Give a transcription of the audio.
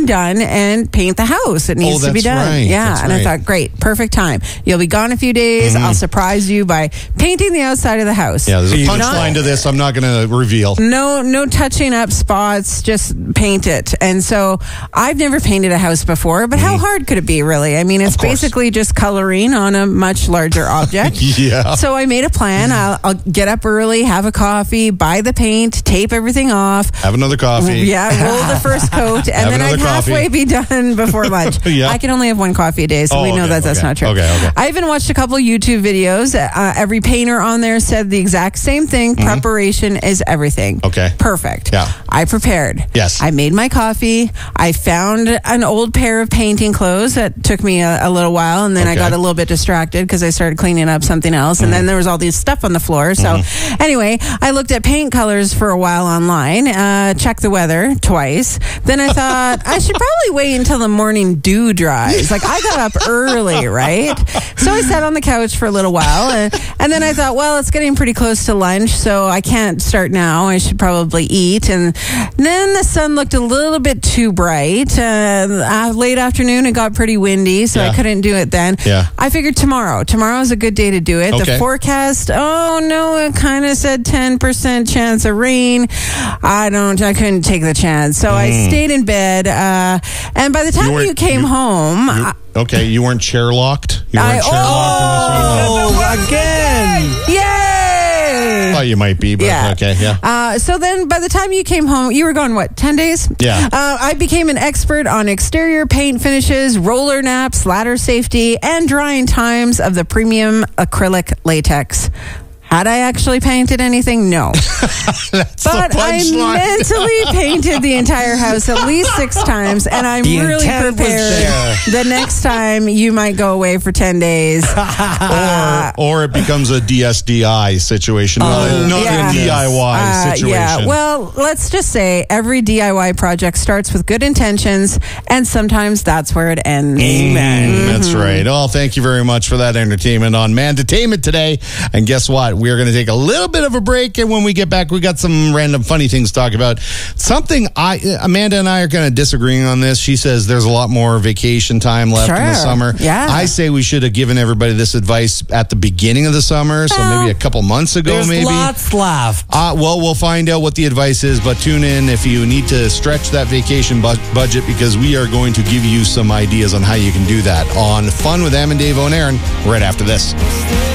done and paint the house. It needs to be done. Right. Yeah. That's and right. I thought, great, perfect time. You'll be gone a few days. I'll surprise you by painting the outside of the house. Yeah, there's a punchline to this I'm not going to reveal. No touching up spots, just paint it. And so I've never painted a house before, but how hard could it be, really? I mean, it's basically just coloring on a much larger object. Yeah. So I made a plan. I'll get up early, have a coffee, buy the paint, tape everything off. Have another coffee. Yeah, roll the first coat, and then I'd another coffee. halfway be done before lunch. Yeah. I can only have one coffee a day, so we know that's not true. Okay. I even watched a couple YouTube videos. Every painter on there said the exact same thing. Preparation is everything. Okay. Perfect. Yeah. I prepared. Yes. I made my coffee. I found an old pair of painting clothes that took me a little while, and then I got a little bit distracted because I started cleaning up something else, and then there was all these stuff on the floor. So anyway, I looked at paint colors for a while online, checked the weather twice. Then I thought I should probably wait until the morning dew dries. Like, I got up early, right? So I sat on the couch for a little while, and then I thought, well, it's getting pretty close to lunch, so I can't start now. I should probably eat. And then the sun looked a little bit too bright. Late afternoon, it got pretty windy, so I couldn't do it then. Yeah. I figured tomorrow is a good day to do it. Okay. The forecast, it kind of said 10% chance of rain. I couldn't take the chance. So I stayed in bed. And by the time you came home, you weren't chair locked? You weren't chair locked in this one? Again! Yay! Oh, you might be, but okay, yeah. So then by the time you came home, you were gone, 10 days? Yeah. I became an expert on exterior paint finishes, roller naps, ladder safety, and drying times of the premium acrylic latex. Had I actually painted anything? No. But I mentally painted the entire house at least 6 times, and I'm really prepared the next time you might go away for 10 days. Or it becomes a DSDI situation, not a DIY situation. Yeah, well, let's just say every DIY project starts with good intentions, and sometimes that's where it ends. Amen. That's right. Oh, thank you very much for that entertainment on Mandatainment today. And guess what? We're going to take a little bit of a break, and when we get back, we got some random funny things to talk about. Something Amanda and I are kind of disagreeing on this. She says there's a lot more vacation time left in the summer. Yeah. I say we should have given everybody this advice at the beginning of the summer, so maybe a couple months ago, There's maybe. lots left. Well, we'll find out what the advice is, but tune in if you need to stretch that vacation budget, because we are going to give you some ideas on how you can do that on Fun with Em and Dave on Aaron right after this.